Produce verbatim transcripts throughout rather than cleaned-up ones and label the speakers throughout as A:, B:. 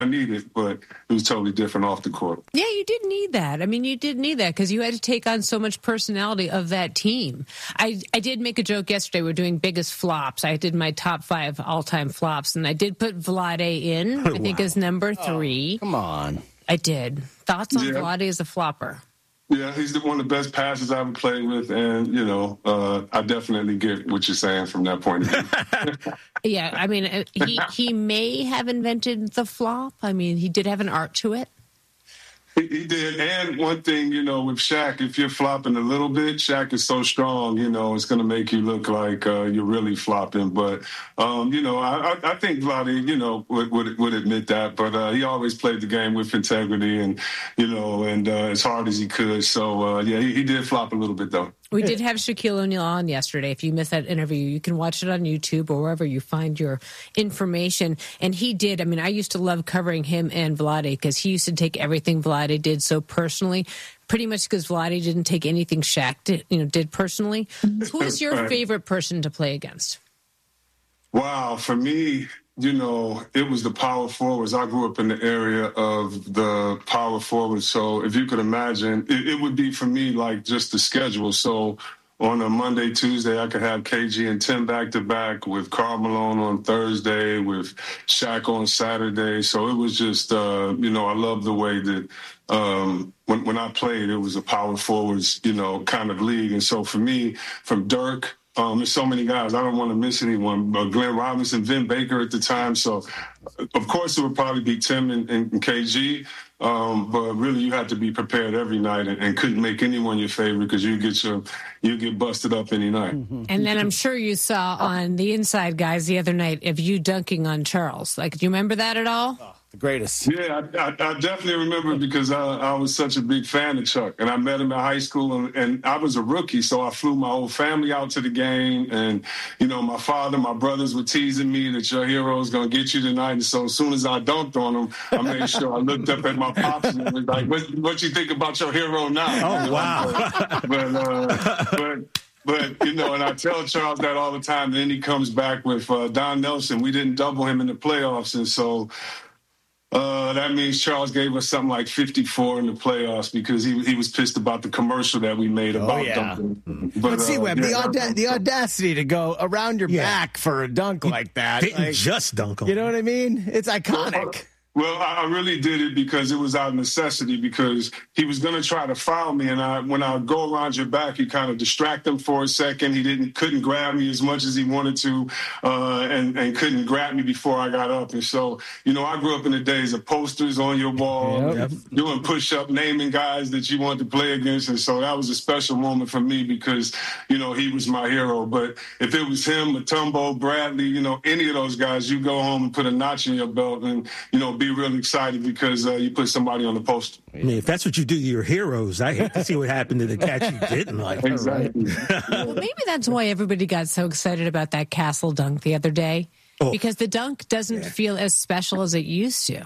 A: I needed, but it was totally different off the court.
B: Yeah, you did need that. I mean, you did need that because you had to take on so much personality of that team. I, I did make a joke yesterday. We're doing biggest flops. I did my top five all-time flops, and I did put Vlade in, I think, wow. as number three.
C: Oh, come on.
B: I did. Thoughts on yeah. Vlade as a flopper?
A: Yeah, he's the, one of the best passers I've ever played with, and, you know, uh, I definitely get what you're saying from that point of view.
B: Yeah, I mean, he, he may have invented the flop. I mean, he did have an art to it.
A: He, he did. And one thing, you know, with Shaq, if you're flopping a little bit, Shaq is so strong, you know, it's going to make you look like uh, you're really flopping. But, um, you know, I, I think Vlade, you know, would, would, would admit that. But uh, he always played the game with integrity and, you know, and uh, as hard as he could. So, uh, yeah, he, he did flop a little bit, though.
B: We did have Shaquille O'Neal on yesterday. If you missed that interview, you can watch it on YouTube or wherever you find your information. And he did. I mean, I used to love covering him and Vlade because he used to take everything Vlade did so personally, pretty much because Vlade didn't take anything Shaq did, you know, did personally. Who is your
A: right.
B: favorite person to play against?
A: Wow, for me, you know, it was the power forwards. I grew up in the area of the power forwards. So if you could imagine, it, it would be for me like just the schedule. So on a Monday, Tuesday, I could have K G and Tim back-to-back with Karl Malone on Thursday, with Shaq on Saturday. So it was just, uh, you know, I love the way that um, when, when I played, it was a power forwards, you know, kind of league. And so for me, from Dirk, Um, there's so many guys. I don't want to miss anyone. Uh, Glenn Robinson, Vin Baker at the time. So, of course, it would probably be Tim and, and K G. Um, but really, you had to be prepared every night and, and couldn't make anyone your favorite because you get your you get busted up any night.
B: Mm-hmm. And then I'm sure you saw on the Inside Guys the other night of you dunking on Charles. Like, do you remember that at all?
C: Oh. The greatest.
A: Yeah, I, I, I definitely remember because I, I was such a big fan of Chuck. And I met him in high school, and, and I was a rookie, so I flew my whole family out to the game. And, you know, my father, my brothers were teasing me that your hero is going to get you tonight. And so as soon as I dunked on him, I made sure I looked up at my pops and was like, what, what you think about your hero now?
C: Oh, wow.
A: but, uh, but, But, you know, and I tell Charles that all the time. And then he comes back with uh, Don Nelson. We didn't double him in the playoffs. And so Uh, that means Charles gave us something like fifty-four in the playoffs because he he was pissed about the commercial that we made about
C: oh, yeah.
A: dunking.
C: But, but see, uh, Webb, yeah, the, auda- the audacity to go around your yeah. back for a dunk like that.
D: Didn't
C: like,
D: just dunk on
C: You know what I mean? It's iconic.
A: Well, I really did it because it was out of necessity because he was going to try to foul me. And I, when I go around your back, you kind of distract him for a second. He didn't, couldn't grab me as much as he wanted to, uh, and, and couldn't grab me before I got up. And so, you know, I grew up in the days of posters on your wall, yep. doing push-up, naming guys that you wanted to play against. And so that was a special moment for me because, you know, he was my hero. But if it was him, Mutombo, Bradley, you know, any of those guys, you go home and put a notch in your belt and, you know, be really excited because uh, you put somebody on the poster.
D: I mean, if that's what you do to your heroes, I hate to see what happened to the cats you didn't like.
A: Exactly.
B: Well, maybe that's why everybody got so excited about that Castle dunk the other day, oh. because the dunk doesn't yeah. feel as special as it used to.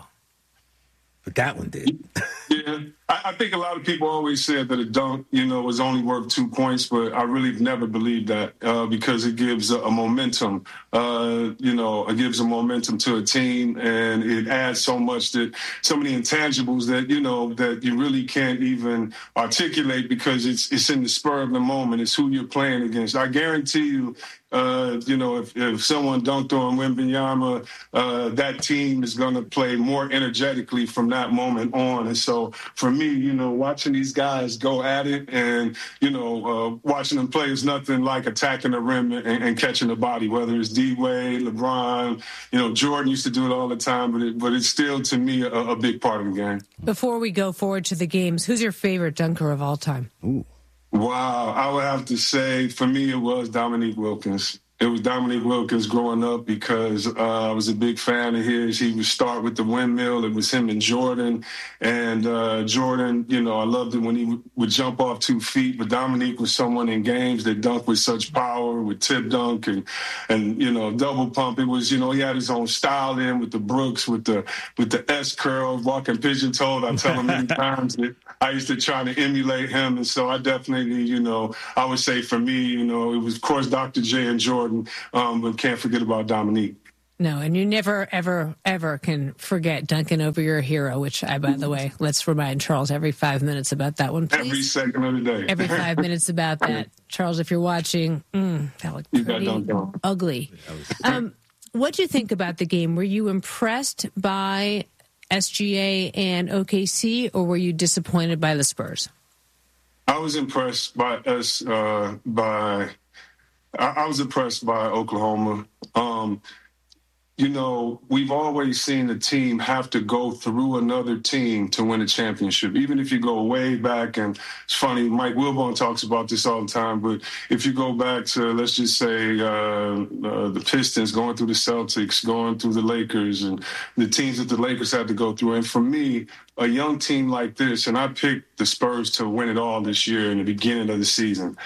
D: But that one did.
A: Yeah. I, I think a lot of people always said that a dunk, you know, was only worth two points, but I really never believed that uh, because it gives a, a momentum, uh, you know, it gives a momentum to a team and it adds so much that so many intangibles that, you know, that you really can't even articulate because it's it's in the spur of the moment. It's who you're playing against. I guarantee you, Uh, you know, if, if someone dunked on Wembanyama, uh, that team is going to play more energetically from that moment on. And so for me, you know, watching these guys go at it and, you know, uh, watching them play is nothing like attacking the rim and, and catching the body, whether it's D-Wade, LeBron, you know, Jordan used to do it all the time, but it, but it's still, to me, a, a big part of the game.
B: Before we go forward to the games, who's your favorite dunker of all time?
C: Ooh.
A: Wow, I would have to say, for me, it was Dominique Wilkins. It was Dominique Wilkins growing up because uh, I was a big fan of his. He would start with the windmill. It was him and Jordan. And uh, Jordan, you know, I loved it when he w- would jump off two feet. But Dominique was someone in games that dunked with such power, with tip dunk and, and you know, double pump. It was, you know, he had his own style in with the Brooks, with the with the S curl, walking pigeon-toed. I tell him many times that I used to try to emulate him. And so I definitely, you know, I would say for me, you know, it was, of course, Doctor J and Jordan. Um, but can't forget about Dominique.
B: No, and you never, ever, ever can forget dunking over your hero, which I, by the way, let's remind Charles every five minutes about that one, please.
A: Every second of the day.
B: Every five minutes about that. Charles, if you're watching, mm, that looked pretty ugly. Um, what do you think about the game? Were you impressed by S G A and O K C, or were you disappointed by the Spurs?
A: I was impressed by us, uh, by, I, I was impressed by Oklahoma. Um, You know, we've always seen the team have to go through another team to win a championship. Even if you go way back, and it's funny, Mike Wilbon talks about this all the time, but if you go back to, let's just say, uh, uh, the Pistons going through the Celtics, going through the Lakers, and the teams that the Lakers had to go through. And for me, a young team like this, and I picked the Spurs to win it all this year in the beginning of the season.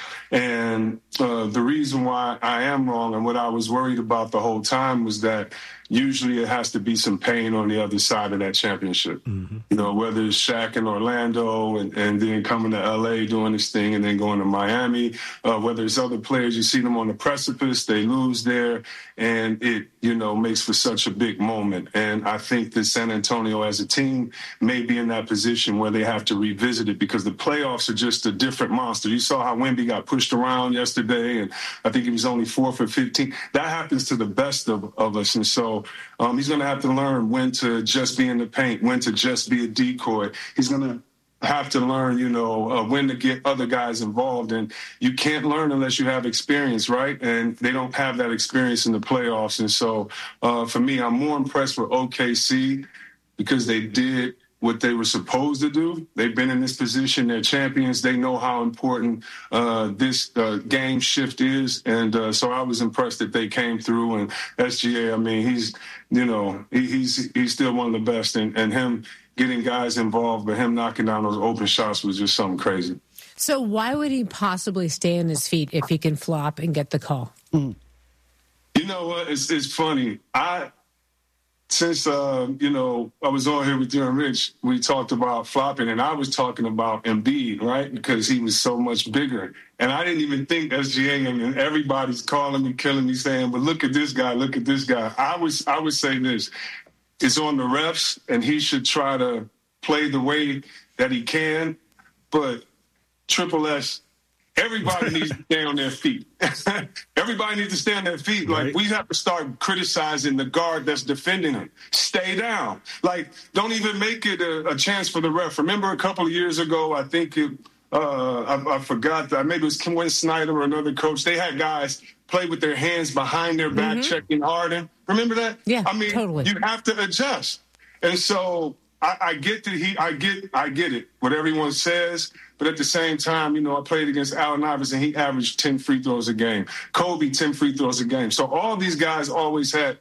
A: And uh, the reason why I am wrong and what I was worried about the whole time was that usually it has to be some pain on the other side of that championship. Mm-hmm. You know, whether it's Shaq in Orlando and, and then coming to L A doing this thing and then going to Miami, uh, whether it's other players, you see them on the precipice, they lose there, and it, you know, makes for such a big moment. And I think that San Antonio as a team may be in that position where they have to revisit it because the playoffs are just a different monster. You saw how Wemby got pushed around yesterday, and I think he was only four for fifteen. That happens to the best of, of us. And so um, he's going to have to learn when to just be in the paint, when to just be a decoy. He's going to have to learn, you know, uh, when to get other guys involved. And you can't learn unless you have experience, right? And they don't have that experience in the playoffs. And so uh, for me, I'm more impressed with O K C because they did what they were supposed to do. They've been in this position. They're champions. They know how important uh, this uh, game shift is. And uh, so I was impressed that they came through. And S G A, I mean, he's, you know, he, he's he's still one of the best. And, and him getting guys involved, but him knocking down those open shots was just something crazy.
B: So why would he possibly stay on his feet if he can flop and get the call?
A: Mm. You know what? It's, it's funny. I... Since, uh, you know, I was on here with you and Rich, we talked about flopping, and I was talking about Embiid, right, because he was so much bigger. And I didn't even think S G A, and everybody's calling me, killing me, saying, but look at this guy, look at this guy. I was, I would say this. It's on the refs, and he should try to play the way that he can. But Triple S, everybody needs to stay on their feet. Everybody needs to stay on their feet. Like, right. We have to start criticizing the guard that's defending him. Stay down. Like, don't even make it a, a chance for the ref. Remember a couple of years ago, I think it, uh, I, I forgot that. Maybe it was Kim Wayne Snyder or another coach. They had guys play with their hands behind their back, mm-hmm. checking Harden. Remember that?
B: Yeah,
A: I mean,
B: totally.
A: You have to adjust. And so I, I get that he, I get, I get it, what everyone says. But at the same time, you know, I played against Allen Iverson. He averaged ten free throws a game. Kobe, ten free throws a game. So all these guys always had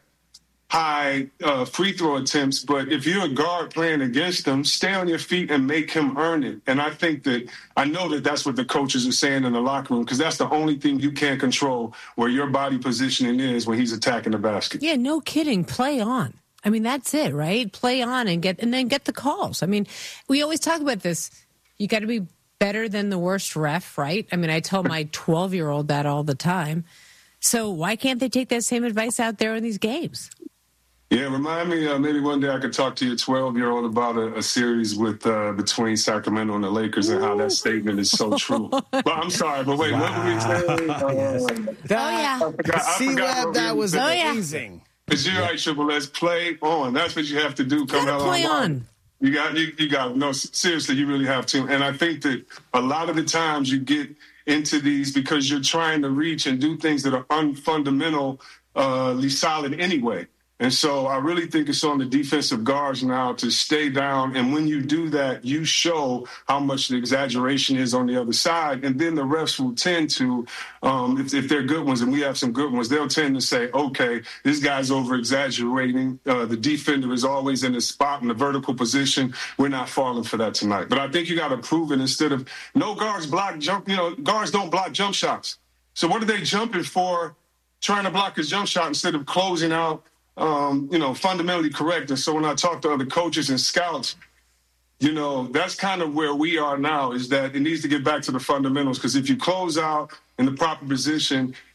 A: high uh, free throw attempts. But if you're a guard playing against them, stay on your feet and make him earn it. And I think that I know that that's what the coaches are saying in the locker room, because that's the only thing you can't control, where your body positioning is when he's attacking the basket.
B: Yeah, no kidding. Play on. I mean, that's it, right? Play on and get and then get the calls. I mean, we always talk about this. You got to be better than the worst ref, right? I mean, I tell my twelve-year-old that all the time. So why can't they take that same advice out there in these games?
A: Yeah, remind me, uh, maybe one day I could talk to your twelve-year-old about a, a series with uh, between Sacramento and the Lakers and how that statement is so true. But I'm sorry, but wait, wow. What were we saying? Uh,
C: yes. That,
B: oh, yeah.
C: C-Web, that was oh, amazing.
A: It's your right, Triple S. Play on. That's what you have to do. Come out
B: play on.
A: You got, you, you got, no, seriously, you really have to. And I think that a lot of the times you get into these because you're trying to reach and do things that are unfundamentally uh, solid anyway. And so I really think it's on the defensive guards now to stay down. And when you do that, you show how much the exaggeration is on the other side. And then the refs will tend to, um, if, if they're good ones, and we have some good ones, they'll tend to say, okay, this guy's over-exaggerating. Uh, the defender is always in the spot in the vertical position. We're not falling for that tonight. But I think you got to prove it instead of no guards block jump. You know, guards don't block jump shots. So what are they jumping for, trying to block his jump shot instead of closing out? Um, you know, fundamentally correct. And so when I talk to other coaches and scouts, you know, that's kind of where we are now, is that it needs to get back to the fundamentals. Because if you close out in the proper position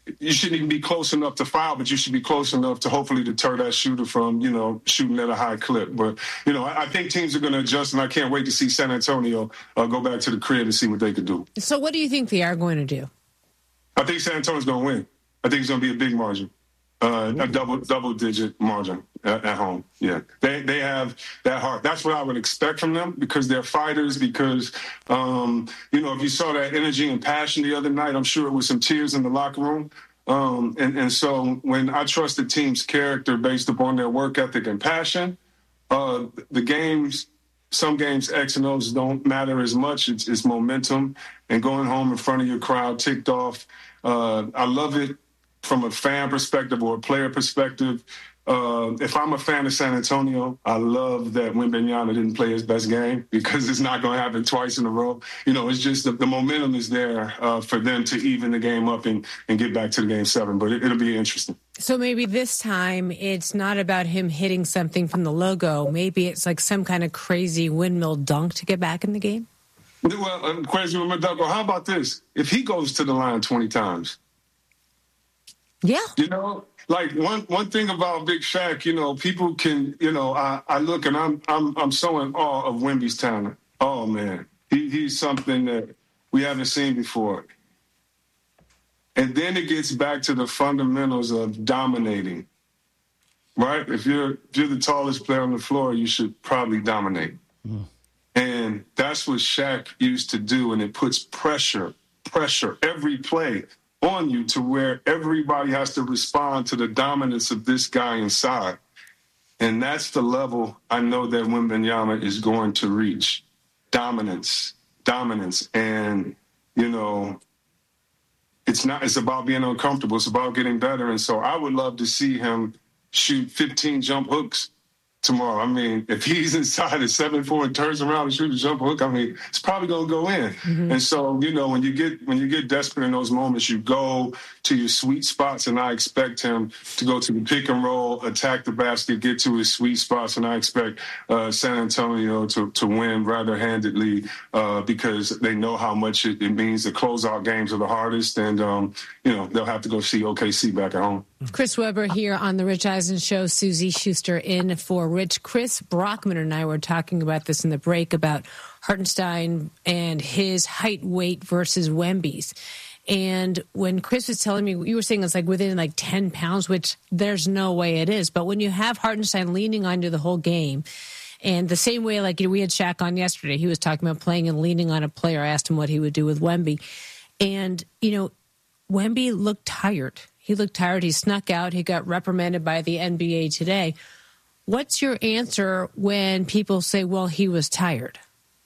A: you shouldn't even be close enough to foul, but you should be close enough to hopefully deter that shooter from, you know, shooting at a high clip. But, you know, I, I think teams are going to adjust, and I can't wait to see San Antonio uh, go back to the crib and see what they could do.
B: So what do you think they are going to do?
A: I think San Antonio's going to win. I think it's going to be a big margin, uh, a double double digit margin at, at home. Yeah, they they have that heart. That's what I would expect from them because they're fighters. Because um, you know, if you saw that energy and passion the other night, I'm sure it was some tears in the locker room. Um, and and so when I trust the team's character based upon their work ethic and passion, uh, the games. Some games X and O's don't matter as much. It's, it's momentum and going home in front of your crowd ticked off. Uh, I love it from a fan perspective or a player perspective. Uh, if I'm a fan of San Antonio, I love that Wembanyama didn't play his best game because it's not going to happen twice in a row. You know, it's just the, the momentum is there uh, for them to even the game up and, and get back to the game seven. But it, it'll be interesting.
B: So maybe this time it's not about him hitting something from the logo. Maybe it's like some kind of crazy windmill dunk to get back in the game.
A: Well, uh, crazy windmill dunk. Well, how about this? If he goes to the line twenty times.
B: Yeah.
A: You know, like one one thing about Big Shaq, you know, people can, you know, I, I look and I'm I'm I'm so in awe of Wemby's talent. Oh man, he, he's something that we haven't seen before. And then it gets back to the fundamentals of dominating, right? If you're if you're the tallest player on the floor, you should probably dominate. Mm. And that's what Shaq used to do, and it puts pressure, pressure every play on you to where everybody has to respond to the dominance of this guy inside. And that's the level I know that Wembanyama is going to reach. Dominance, dominance. And, you know, it's not, it's about being uncomfortable. It's about getting better. And so I would love to see him shoot fifteen jump hooks tomorrow. I mean, if he's inside at seven four and turns around and shoots a jump hook, I mean, it's probably going to go in. Mm-hmm. And so, you know, when you get when you get desperate in those moments, you go to your sweet spots, and I expect him to go to the pick and roll, attack the basket, get to his sweet spots, and I expect uh, San Antonio to, to win rather handedly uh, because they know how much it, it means. The closeout games are the hardest, and, um, you know, they'll have to go see O K C back at home.
B: Chris Webber here on The Rich Eisen Show. Susie Schuster in for Rich. Chris Brockman and I were talking about this in the break about Hartenstein and his height, weight versus Wemby's. And when Chris was telling me, you were saying it's like within like ten pounds, which there's no way it is. But when you have Hartenstein leaning on you the whole game, and the same way, like, you know, we had Shaq on yesterday, he was talking about playing and leaning on a player. I asked him what he would do with Wemby. And, you know, Wemby looked tired. He looked tired. He snuck out. He got reprimanded by the N B A today. What's your answer when people say, well, he was tired?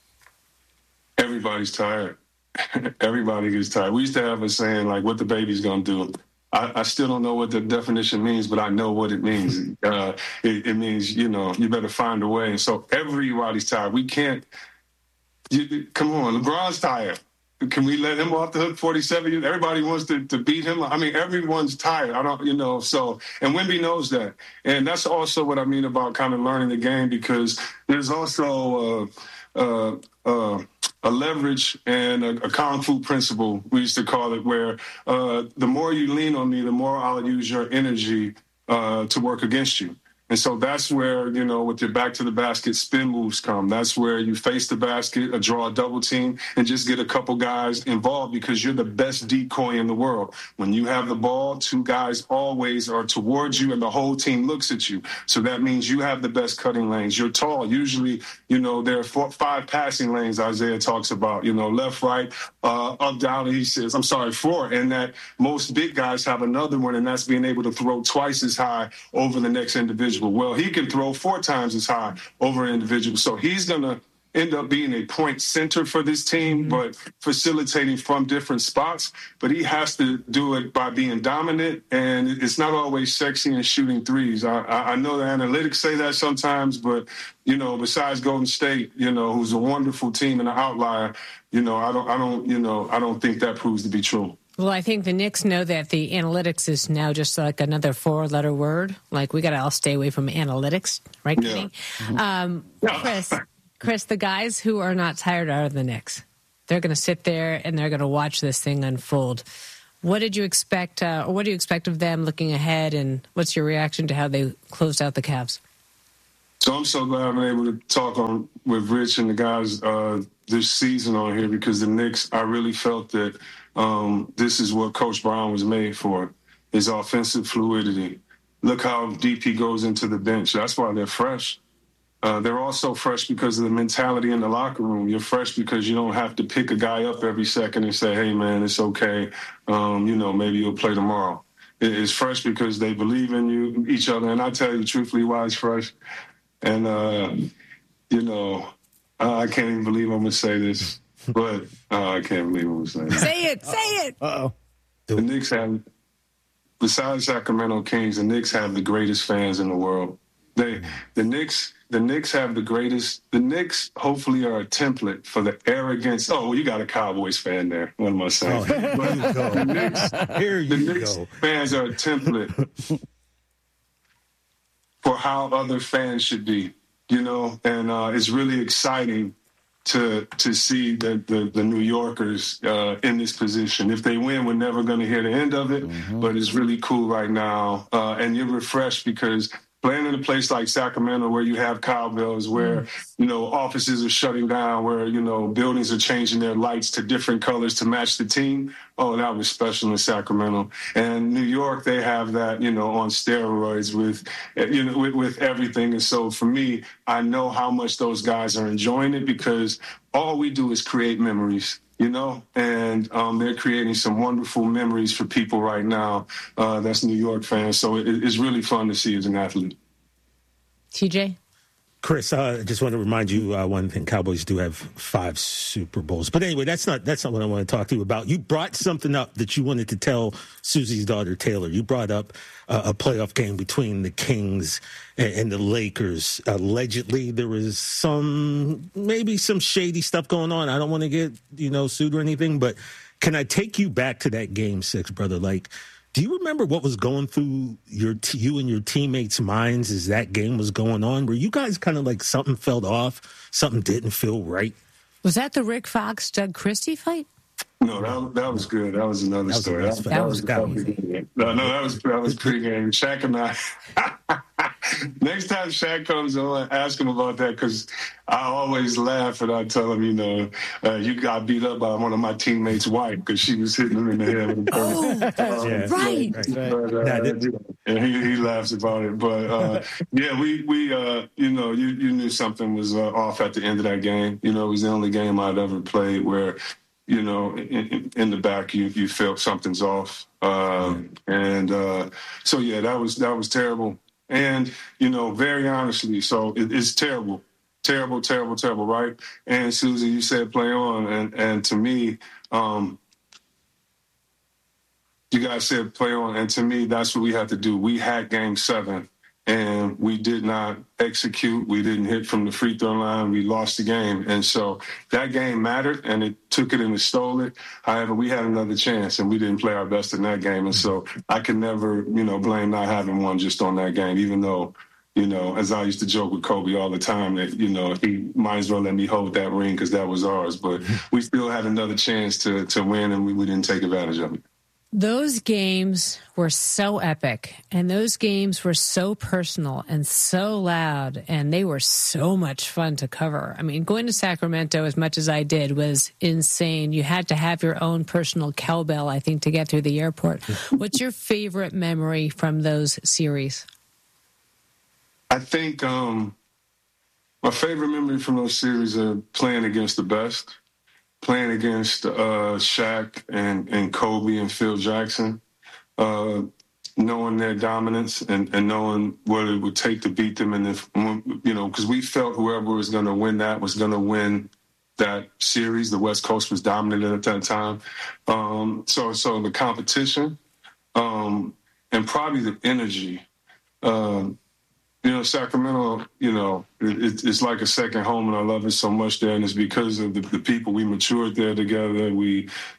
A: Everybody's tired. Everybody gets tired. We used to have a saying, like, what the baby's going to do. I, I still don't know what the definition means, but I know what it means. uh, it, it means, you know, you better find a way. And so everybody's tired. We can't you, – come on, LeBron's tired. Can we let him off the hook forty-seven? Everybody wants to, to beat him. I mean, everyone's tired. I don't, you know, so, and Wemby knows that. And that's also what I mean about kind of learning the game, because there's also uh, uh, uh, a leverage and a, a kung fu principle, we used to call it, where uh, the more you lean on me, the more I'll use your energy uh, to work against you. And so that's where, you know, with your back to the basket spin moves come. That's where you face the basket, a draw a double team, and just get a couple guys involved, because you're the best decoy in the world. When you have the ball, two guys always are towards you and the whole team looks at you. So that means you have the best cutting lanes. You're tall. Usually, you know, there are four, five passing lanes Isaiah talks about, you know, left, right, uh, up, down, and he says, I'm sorry, four. And that most big guys have another one, and that's being able to throw twice as high over the next individual. Well, he can throw four times as high over an individual. So he's going to end up being a point center for this team, mm-hmm. but facilitating from different spots. But he has to do it by being dominant, and it's not always sexy and shooting threes. I, I know the analytics say that sometimes, but, you know, besides Golden State, you know, who's a wonderful team and an outlier, you know, I don't, I don't, you know, I don't think that proves to be true.
B: Well, I think the Knicks know that the analytics is now just like another four-letter word. Like, we got to all stay away from analytics, right,
A: yeah.
B: Kenny? Mm-hmm. Um, Chris, Chris, the guys who are not tired are the Knicks. They're going to sit there and they're going to watch this thing unfold. What did you expect, uh, or what do you expect of them looking ahead, and what's your reaction to how they closed out the Cavs?
A: So I'm so glad I'm able to talk on with Rich and the guys uh, this season on here, because the Knicks, I really felt that um, this is what Coach Brown was made for, his offensive fluidity. Look how deep he goes into the bench. That's why they're fresh. Uh, they're also fresh because of the mentality in the locker room. You're fresh because you don't have to pick a guy up every second and say, hey, man, it's okay. Um, you know, maybe you'll play tomorrow. It's fresh because they believe in you, each other. And I tell you truthfully why it's fresh. And, uh, you know, uh, I can't even believe I'm going to say this, but uh, I can't believe I'm going to say this.
B: Say it, say it.
C: Uh-oh.
A: The Knicks have, besides Sacramento Kings, the Knicks have the greatest fans in the world. They, the Knicks... The Knicks have the greatest. The Knicks hopefully are a template for the arrogance. Oh, well, you got a Cowboys fan there. What am I saying?
D: Oh,
A: but
D: here you go.
A: The Knicks,
D: Here you
A: the Knicks
D: go.
A: fans are a template for how other fans should be, you know, and uh, it's really exciting to to see the, the, the New Yorkers uh, in this position. If they win, we're never going to hear the end of it, mm-hmm. but it's really cool right now. Uh, and you're refreshed because playing in a place like Sacramento where you have cowbells, where, you know, offices are shutting down, where, you know, buildings are changing their lights to different colors to match the team. Oh, that was special in Sacramento. And New York, they have that, you know, on steroids with, you know, with, with everything. And so for me, I know how much those guys are enjoying it because all we do is create memories. You know, and um, they're creating some wonderful memories for people right now. Uh, that's New York fans. So it, it's really fun to see as an athlete.
B: T J?
D: Chris, uh, I just want to remind you uh, one thing. Cowboys do have five Super Bowls. But anyway, that's not that's not what I want to talk to you about. You brought something up that you wanted to tell Susie's daughter, Taylor. You brought up uh, a playoff game between the Kings and, and the Lakers. Allegedly, there was some, maybe some shady stuff going on. I don't want to get, you know, sued or anything, but can I take you back to that game six, brother? Like, do you remember what was going through your you and your teammates' minds as that game was going on? Were you guys kind of like something felt off, something didn't feel right?
B: Was that the Rick Fox, Doug Christie fight?
A: No, that that was good. That was another
D: that was
A: story.
D: That,
A: that,
D: that
A: was,
D: was,
A: that was no, no, that was that was pregame. Shaq and I. Next time Shaq comes on, ask him about that because I always laugh and I tell him, you know, uh, you got beat up by one of my teammates' wife because she was hitting him in the head with a
B: Oh, that's um, yeah. right.
A: But, uh, and he, he laughs about it. But uh, yeah, we we uh, you know, you you knew something was uh, off at the end of that game. You know, it was the only game I'd ever played where, you know, in, in the back, you, you felt something's off. Um, and uh, so, yeah, that was that was terrible. And, you know, very honestly, so it, it's terrible, terrible, terrible, terrible, right? And, Susie, you said play on. And, and to me, um, you guys said play on. And to me, that's what we had to do. We had game seven. And we did not execute. We didn't hit from the free throw line. We lost the game. And so that game mattered, and it took it and it stole it. However, we had another chance, and we didn't play our best in that game. And so I can never, you know, blame not having one just on that game, even though, you know, as I used to joke with Kobe all the time, that, you know, he might as well let me hold that ring because that was ours. But we still had another chance to, to win, and we, we didn't take advantage of it.
B: Those games were so epic, and those games were so personal and so loud, and they were so much fun to cover. I mean, going to Sacramento as much as I did was insane. You had to have your own personal cowbell, I think, to get through the airport. What's your favorite memory from those series?
A: I think um, my favorite memory from those series are playing against the best. Playing against uh, Shaq and, and Kobe and Phil Jackson, uh, knowing their dominance and, and knowing what it would take to beat them. And, if, you know, because we felt whoever was going to win that was going to win that series. The West Coast was dominant at that time. Um, so, so the competition um, and probably the energy. Um, You know, Sacramento, you know, it, it's like a second home, and I love it so much there. And it's because of the, the people. We matured there together. We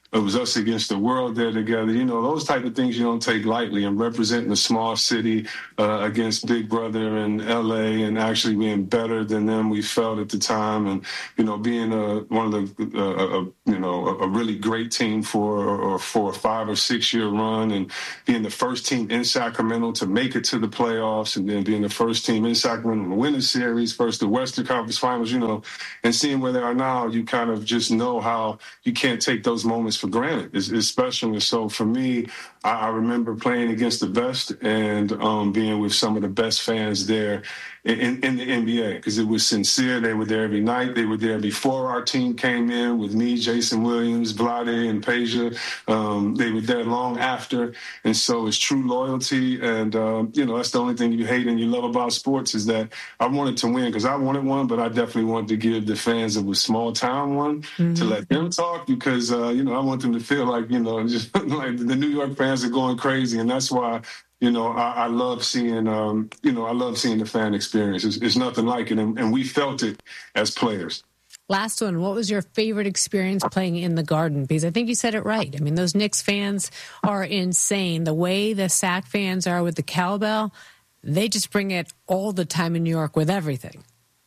A: it was us against the world there together. You know, those type of things you don't take lightly, and representing a small city uh, against Big Brother in L A and actually being better than them we felt at the time, and, you know, being a, one of the, uh, a, you know, a, a really great team for, or for a five or six year run, and being the first team in Sacramento to make it to the playoffs, and then being the first team in Sacramento to win the series, first the Western Conference Finals, you know, and seeing where they are now, you kind of just know how you can't take those moments for granted. It's, it's special. And so for me, I, I remember playing against the best and um, being with some of the best fans there in, in the N B A, because it was sincere. They were there every night. They were there before our team came in with me, Jason Williams, Vlade, and Peja. Um, they were there long after. And so it's true loyalty. And, um, you know, that's the only thing you hate and you love about sports, is that I wanted to win because I wanted one, but I definitely wanted to give the fans of a small town one mm-hmm. to let them talk, because, uh, you know, I want them to feel like, you know, just like the New York fans are going crazy. And that's why, you know, I, I love seeing, um, you know, I love seeing the fan experience. It's, it's nothing like it. And, and we felt it as players.
B: Last one. What was your favorite experience playing in the Garden? Because I think you said it right. I mean, those Knicks fans are insane. The way the Sac fans are with the cowbell, they just bring it all the time in New York with everything.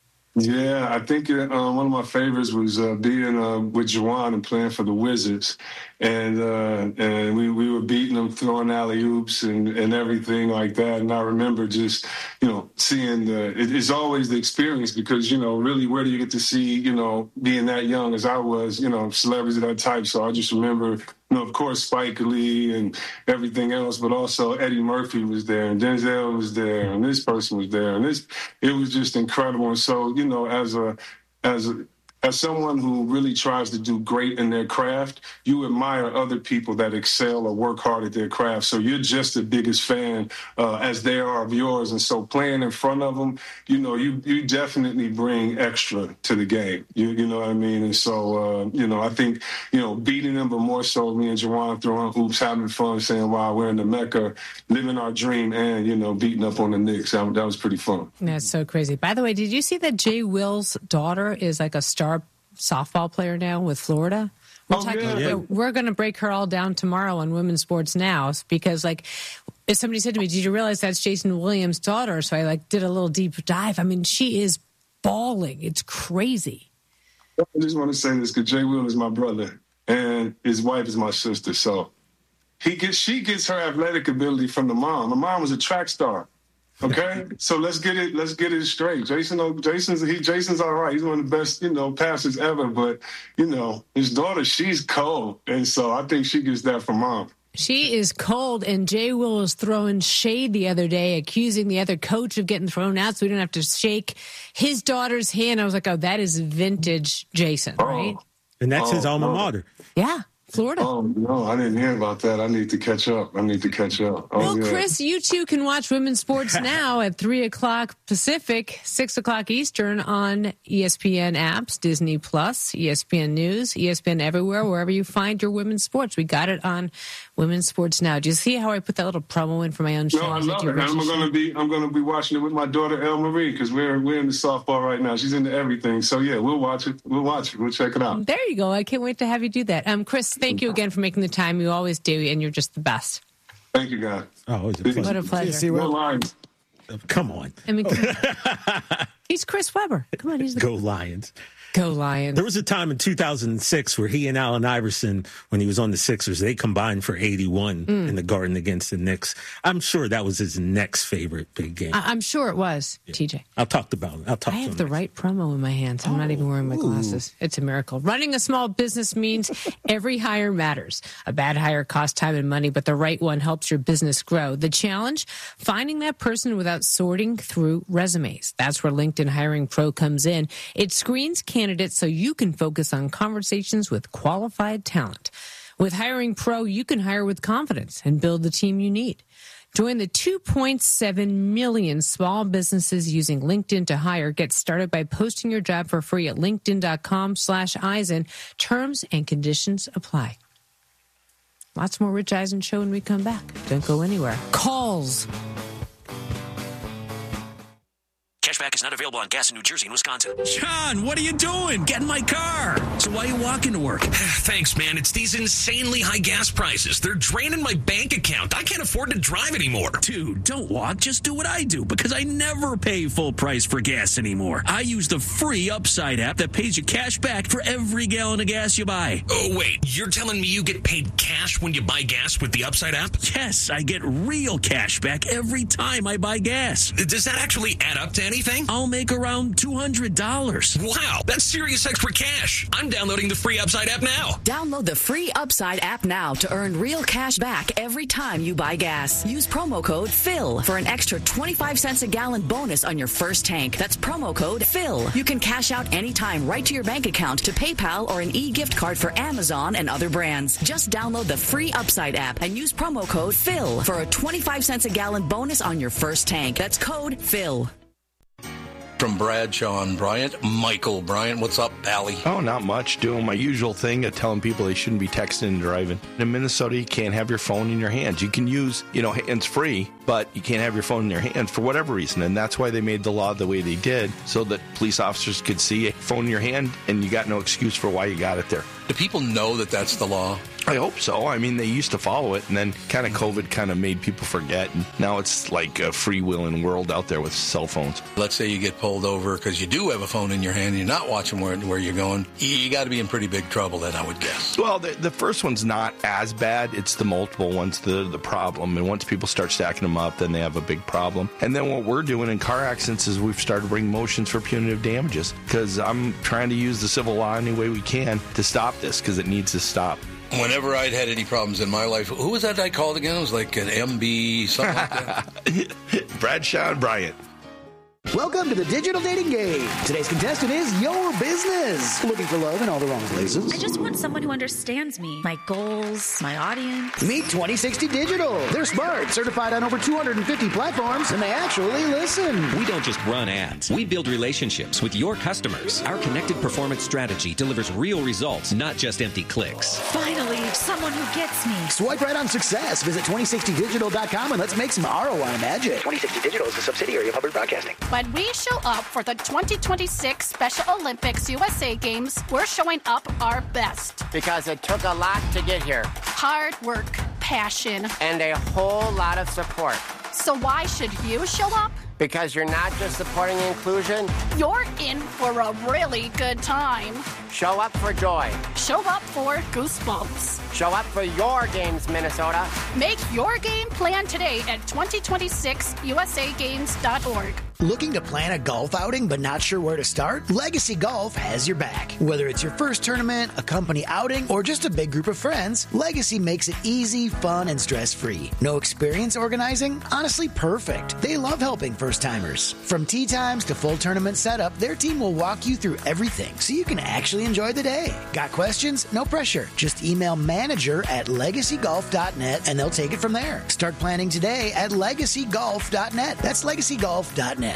A: Yeah, I think uh, one of my favorites was uh, being uh, with Juwan and playing for the Wizards. And uh, and we, we were beating them, throwing alley-oops and, and everything like that. And I remember just, you know, seeing the, it, it's always the experience, because, you know, really, where do you get to see, you know, being that young as I was, you know, celebrities of that type. So I just remember, you know, of course, Spike Lee and everything else, but also Eddie Murphy was there, and Denzel was there, and this person was there, and this, it was just incredible. And so, you know, as a, as a, as someone who really tries to do great in their craft, you admire other people that excel or work hard at their craft. So you're just the biggest fan uh, as they are of yours. And so playing in front of them, you know, you you definitely bring extra to the game. You, you know what I mean? And so, uh, you know, I think, you know, beating them, but more so me and Juwan throwing hoops, having fun, saying, wow, we're in the Mecca, living our dream, and, you know, beating up on the Knicks. That, that was pretty fun.
B: That's so crazy. By the way, did you see that Jay Will's daughter is like a star softball player now with Florida? We're
A: oh,
B: talking,
A: yeah. Yeah.
B: We're going to break her all down tomorrow on Women's Sports Now, because, like, if somebody said to me, did you realize that's Jason Williams' daughter? So I, like, did a little deep dive. I mean, she is balling. It's crazy.
A: I just want to say this, because Jay Will is my brother, and his wife is my sister. So he gets, she gets her athletic ability from the mom. The mom was a track star. Okay, so let's get it. Let's get it straight. Jason, Jason's he, Jason's all right. He's one of the best, you know, passers ever. But you know, his daughter, she's cold, and so I think she gets that from mom.
B: She is cold, and Jay Will was throwing shade the other day, accusing the other coach of getting thrown out, so we didn't have to shake his daughter's hand. I was like, oh, that is vintage Jason,
A: oh.
B: right?
D: And that's
A: oh,
D: his alma
A: oh.
D: mater.
B: Yeah. Florida.
A: Oh, no, I didn't hear about that. I need to catch up. I need to catch up. Oh,
B: well,
A: yeah.
B: Chris, you too can watch Women's Sports Now at three o'clock Pacific, six o'clock Eastern on E S P N apps, Disney Plus, E S P N News, E S P N Everywhere, wherever you find your women's sports. We got it on Women's Sports Now. Do you see how I put that little promo in for my own show?
A: No, I love it. And I'm going to be I'm going to be watching it with my daughter, Elle Marie, because we're, we're in the softball right now. She's into everything. So, yeah, we'll watch it. We'll watch it. We'll check it out.
B: There you go. I can't wait to have you do that. Um, Chris, thank you again for making the time. You always do, and you're just the best.
A: Thank you, guys.
D: Oh, it was a
B: what a pleasure.
C: See,
A: no lines.
D: Come on.
B: I mean, he's Chris Webber. Come on, he's the
D: Go Lions.
B: Go Lions.
D: There was a time in two thousand six where he and Allen Iverson, when he was on the Sixers, they combined for eighty-one mm. in the Garden against the Knicks. I'm sure that was his next favorite big game.
B: I- I'm sure it was, yeah. T J.
D: I'll talk about it. I'll talk
B: I
D: to
B: have
D: him
B: the
D: next.
B: right promo in my hands. I'm oh, not even wearing my glasses. Ooh. It's a miracle. Running a small business means every hire matters. A bad hire costs time and money, but the right one helps your business grow. The challenge? Finding that person without sorting through resumes. That's where LinkedIn Hiring Pro comes in. It screens candidates so you can focus on conversations with qualified talent. With Hiring Pro, you can hire with confidence and build the team you need. Join the two point seven million small businesses using LinkedIn to hire. Get started by posting your job for free at linkedin.com slash Eisen. Terms and conditions apply. Lots more Rich Eisen show when we come back. Don't go anywhere. Calls.
E: Cashback cashback is not available on gas in New Jersey and Wisconsin.
F: John, what are you doing? Get in my car. So why are you walking to work?
E: Thanks, man. It's these insanely high gas prices. They're draining my bank account. I can't afford to drive anymore.
F: Dude, don't walk. Just do what I do, because I never pay full price for gas anymore. I use the free Upside app that pays you cash back for every gallon of gas you buy.
E: Oh, wait. You're telling me you get paid cash when you buy gas with the Upside app?
F: Yes, I get real cash back every time I buy gas.
E: Does that actually add up to anything?
F: I'll make around two hundred dollars.
E: Wow, that's serious extra cash. I'm downloading the free Upside app now.
G: Download the free Upside app now to earn real cash back every time you buy gas. Use promo code PHIL for an extra twenty-five cents a gallon bonus on your first tank. That's promo code PHIL. You can cash out anytime right to your bank account, to PayPal, or an e-gift card for Amazon and other brands. Just download the free Upside app and use promo code PHIL for a twenty-five cents a gallon bonus on your first tank. That's code PHIL.
H: From Bradshaw and Bryant, Michael Bryant. What's up, Allie?
I: Oh, not much. Doing my usual thing of telling people they shouldn't be texting and driving. In Minnesota, you can't have your phone in your hands. You can use, you know, hands-free, but you can't have your phone in your hands for whatever reason. And that's why they made the law the way they did, so that police officers could see a phone in your hand and you got no excuse for why you got it there.
H: Do people know that that's the law?
I: I hope so. I mean, they used to follow it, and then kind of COVID kind of made people forget. And now it's like a freewheeling world out there with cell phones.
H: Let's say you get pulled over because you do have a phone in your hand and you're not watching where, where you're going. You got to be in pretty big trouble then, I would guess.
I: Well, the, the first one's not as bad. It's the multiple ones, the, the problem. And once people start stacking them up, then they have a big problem. And then what we're doing in car accidents is we've started bringing motions for punitive damages, because I'm trying to use the civil law any way we can to stop this, because it needs to stop.
H: Whenever I'd had any problems in my life, who was that I called again? It was like an M B, something like that.
I: Bradshaw and Bryant.
J: Welcome to the Digital Dating Game. Today's contestant is Your Business. Looking for love in all the wrong places?
K: I just want someone who understands me, my goals, my audience.
J: Meet twenty sixty Digital. They're smart, certified on over two hundred fifty platforms, and they actually listen.
L: We don't just run ads. We build relationships with your customers. Our connected performance strategy delivers real results, not just empty clicks.
K: Finally, someone who gets me.
J: Swipe right on success. Visit twenty sixty digital dot com and let's make some R O I magic.
M: twenty sixty Digital is a subsidiary of Hubbard Broadcasting.
N: When we show up for the twenty twenty-six Special Olympics U S A Games, we're showing up our best.
O: Because it took a lot to get here.
N: Hard work, passion,
O: and a whole lot of support.
N: So why should you show up?
O: Because you're not just supporting inclusion.
N: You're in for a really good time.
O: Show up for joy.
N: Show up for goosebumps.
O: Show up for your games, Minnesota.
N: Make your game plan today at twenty twenty-six U S A games dot org.
J: Looking to plan a golf outing but not sure where to start? Legacy Golf has your back. Whether it's your first tournament, a company outing, or just a big group of friends, Legacy makes it easy, fun, and stress-free. No experience organizing? Honestly, perfect. They love helping first-timers. From tee times to full tournament setup, their team will walk you through everything so you can actually enjoy the day. Got questions? No pressure. Just email manager at legacy golf dot net and they'll take it from there. Start planning today at legacy golf dot net. That's legacy golf dot net.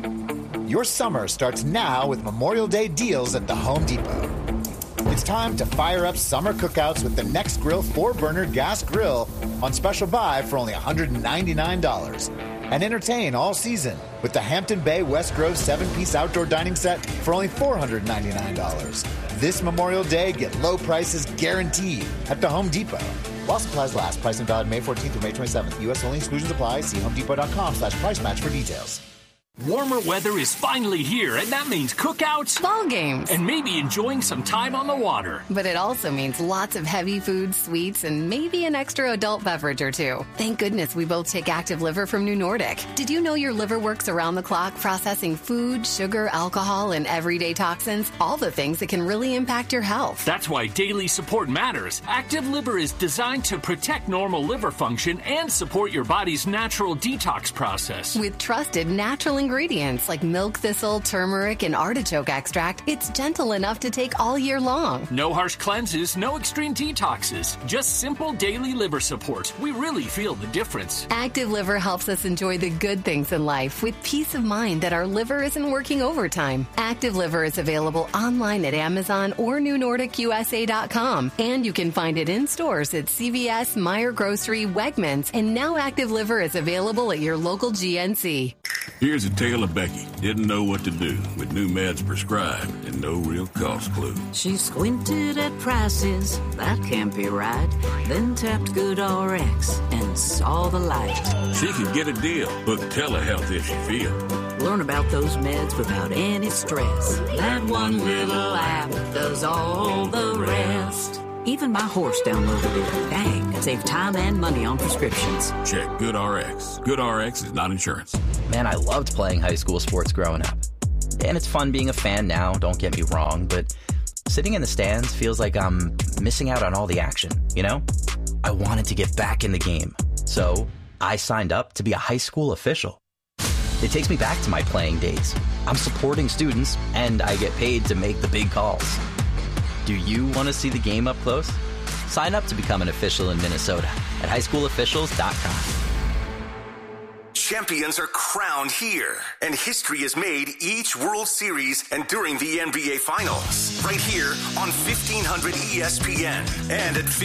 P: Your summer starts now with Memorial Day deals at the Home Depot. It's time to fire up summer cookouts with the Next Grill four burner gas grill on special buy for only one hundred ninety-nine dollars. And entertain all season with the Hampton Bay West Grove seven-piece outdoor dining set for only four hundred ninety-nine dollars. This Memorial Day, get low prices guaranteed at the Home Depot. While supplies last, pricing valid May fourteenth through May twenty-seventh. U S only, exclusions apply. See homedepot dot com slash price match for details.
Q: Warmer weather is finally here, and that means cookouts,
R: ball games,
Q: and maybe enjoying some time on the water.
R: But it also means lots of heavy foods, sweets, and maybe an extra adult beverage or two. Thank goodness we both take Active Liver from New Nordic. Did you know your liver works around the clock processing food, sugar, alcohol, and everyday toxins? All the things that can really impact your health.
Q: That's why daily support matters. Active Liver is designed to protect normal liver function and support your body's natural detox process.
R: With trusted natural ingredients like milk thistle, turmeric, and artichoke extract, it's gentle enough to take all year long.
Q: No harsh cleanses, no extreme detoxes, just simple daily liver support. We really feel the difference.
R: Active Liver helps us enjoy the good things in life with peace of mind that our liver isn't working overtime. Active Liver is available online at Amazon or new nordic u s a dot com, and you can find it in stores at C V S, Meijer Grocery, Wegmans, and now Active Liver is available at your local G N C.
S: Here's a tale of Becky. Didn't know what to do with new meds prescribed and no real cost clue.
T: She squinted at prices, that can't be right. Then tapped GoodRx and saw the light.
S: She could get a deal. Book telehealth if she feel.
T: Learn about those meds without any stress. That one little app does all the rest. Even my horse downloaded it. Dang, save time and money on prescriptions.
S: Check GoodRx. GoodRx is not insurance.
U: Man, I loved playing high school sports growing up. And it's fun being a fan now, don't get me wrong, but sitting in the stands feels like I'm missing out on all the action, you know? I wanted to get back in the game, so I signed up to be a high school official. It takes me back to my playing days. I'm supporting students, and I get paid to make the big calls. Do you want to see the game up close? Sign up to become an official in Minnesota at high school officials dot com.
V: Champions are crowned here, and history is made each World Series and during the N B A Finals. Right here on fifteen hundred E S P N and at